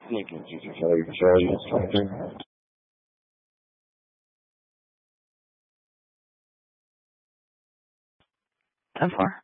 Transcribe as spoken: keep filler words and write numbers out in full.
Thank you, Jesus. Are you sure you something? ten four.